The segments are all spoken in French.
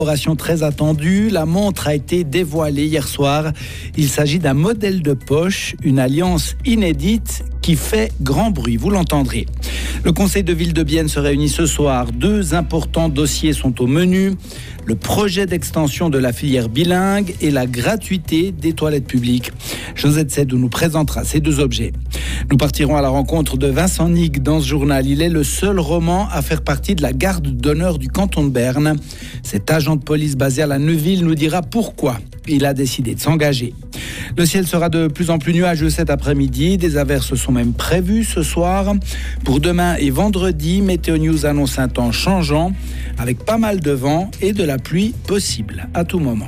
Collaboration très attendue, la montre a été dévoilée hier soir. Il s'agit d'un modèle de poche, une alliance inédite qui fait grand bruit, vous l'entendrez. Le conseil de ville de Bienne se réunit ce soir. 2 importants dossiers sont au menu. Le projet d'extension de la filière bilingue et la gratuité des toilettes publiques. Josette Sedou nous présentera ces 2 objets. Nous partirons à la rencontre de Vincent Nig dans ce journal. Il est le seul roman à faire partie de la garde d'honneur du canton de Berne. Cet agent de police basé à la Neuville nous dira pourquoi il a décidé de s'engager. Le ciel sera de plus en plus nuageux cet après-midi. Des averses sont même prévues ce soir. Pour demain et vendredi, Météo News annonce un temps changeant avec pas mal de vent et de la pluie possible à tout moment.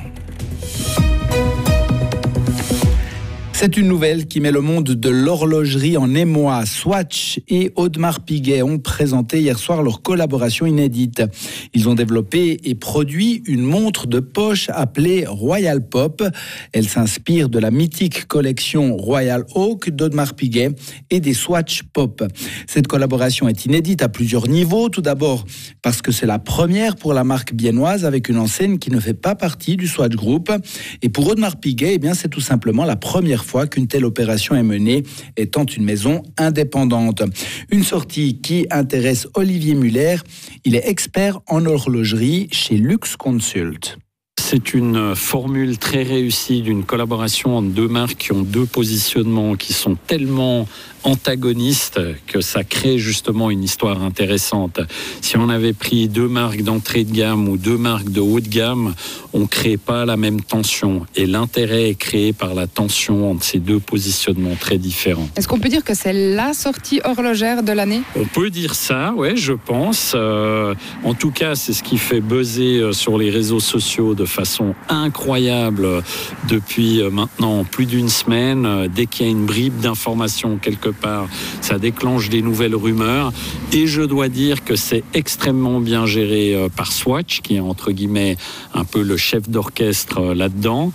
C'est une nouvelle qui met le monde de l'horlogerie en émoi. Swatch et Audemars Piguet ont présenté hier soir leur collaboration inédite. Ils ont développé et produit une montre de poche appelée Royal Pop. Elle s'inspire de la mythique collection Royal Oak d'Audemars Piguet et des Swatch Pop. Cette collaboration est inédite à plusieurs niveaux. Tout d'abord parce que c'est la première pour la marque biennoise avec une enseigne qui ne fait pas partie du Swatch Group. Et pour Audemars Piguet, c'est tout simplement la première fois qu'une telle opération est menée, étant une maison indépendante. Une sortie qui intéresse Olivier Muller. Il est expert en horlogerie chez Lux Consult. C'est une formule très réussie d'une collaboration entre 2 marques qui ont 2 positionnements qui sont tellement antagonistes que ça crée justement une histoire intéressante. Si on avait pris 2 marques d'entrée de gamme ou 2 marques de haut de gamme, on ne crée pas la même tension. Et l'intérêt est créé par la tension entre ces 2 positionnements très différents. Est-ce qu'on peut dire que c'est la sortie horlogère de l'année ? On peut dire ça, ouais, je pense. En tout cas, c'est ce qui fait buzzer sur les réseaux sociaux de façon incroyable depuis maintenant plus d'une semaine. Dès qu'il y a une bribe d'information quelque part, ça déclenche des nouvelles rumeurs. Et je dois dire que c'est extrêmement bien géré par Swatch, qui est entre guillemets un peu le chef d'orchestre là-dedans.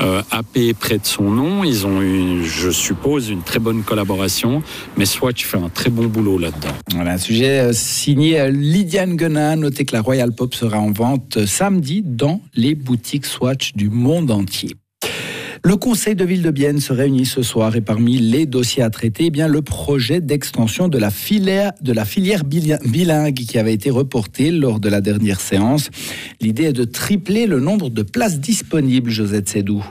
AP prête son nom. Ils ont eu, je suppose, une très bonne collaboration. Mais Swatch fait un très bon boulot là-dedans. Voilà, un sujet signé Lydiane Guenin. Notez que la Royal Pop sera en vente samedi dans les boutiques Swatch du monde entier. Le conseil de ville de Bienne se réunit ce soir et parmi les dossiers à traiter, le projet d'extension de la filière bilingue qui avait été reporté lors de la dernière séance. L'idée est de tripler le nombre de places disponibles, Josette Sedou.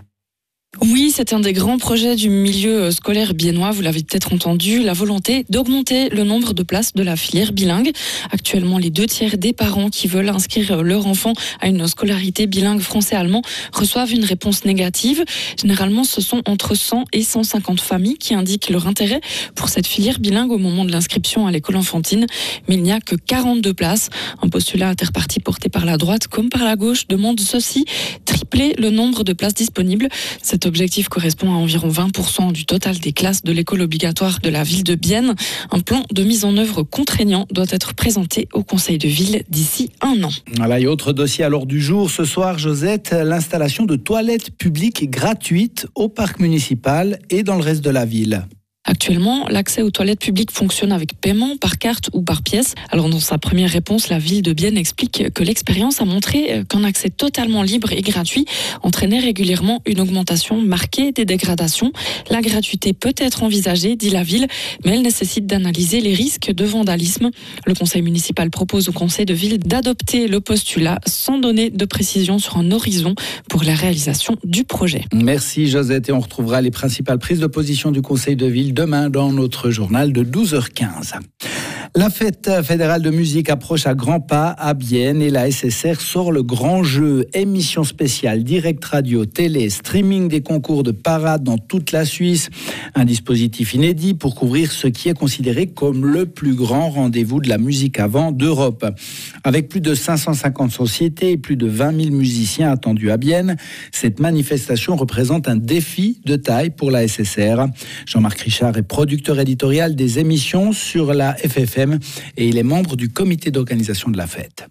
Oui, c'est un des grands projets du milieu scolaire biennois, vous l'avez peut-être entendu, la volonté d'augmenter le nombre de places de la filière bilingue. Actuellement, les 2/3 des parents qui veulent inscrire leur enfant à une scolarité bilingue français-allemand reçoivent une réponse négative. Généralement, ce sont entre 100 et 150 familles qui indiquent leur intérêt pour cette filière bilingue au moment de l'inscription à l'école enfantine. Mais il n'y a que 42 places. Un postulat interparti porté par la droite comme par la gauche demande ceci, tripler le nombre de places disponibles. Cet objectif correspond à environ 20% du total des classes de l'école obligatoire de la ville de Bienne. Un plan de mise en œuvre contraignant doit être présenté au conseil de ville d'ici 1 an. Voilà, et autre dossier à l'ordre du jour ce soir, Josette, l'installation de toilettes publiques gratuites au parc municipal et dans le reste de la ville. Actuellement, l'accès aux toilettes publiques fonctionne avec paiement par carte ou par pièce. Alors dans sa première réponse, la ville de Bienne explique que l'expérience a montré qu'un accès totalement libre et gratuit entraînait régulièrement une augmentation marquée des dégradations. La gratuité peut être envisagée, dit la ville, mais elle nécessite d'analyser les risques de vandalisme. Le conseil municipal propose au conseil de ville d'adopter le postulat sans donner de précision sur un horizon pour la réalisation du projet. Merci Josette, et on retrouvera les principales prises de position du conseil de ville demain dans notre journal de 12h15. La fête fédérale de musique approche à grands pas à Bienne et la SSR sort le grand jeu. Émission spéciale, direct radio, télé, streaming des concours de parade dans toute la Suisse. Un dispositif inédit pour couvrir ce qui est considéré comme le plus grand rendez-vous de la musique avant d'Europe. Avec plus de 550 sociétés et plus de 20 000 musiciens attendus à Bienne, cette manifestation représente un défi de taille pour la SSR. Jean-Marc Richard est producteur éditorial des émissions sur la FFM et il est membre du comité d'organisation de la fête.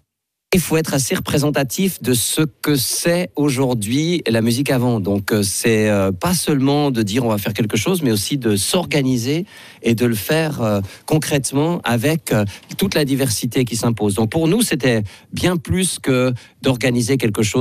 Il faut être assez représentatif de ce que c'est aujourd'hui la musique avant. Donc c'est pas seulement de dire on va faire quelque chose, mais aussi de s'organiser et de le faire concrètement avec toute la diversité qui s'impose. Donc pour nous, c'était bien plus que d'organiser quelque chose